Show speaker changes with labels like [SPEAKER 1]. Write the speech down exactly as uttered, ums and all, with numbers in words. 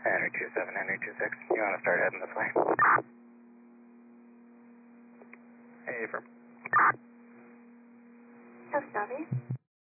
[SPEAKER 1] Henry two seven, Henry two six. You want to start heading this way? Hey, from.
[SPEAKER 2] Yes, Debbie.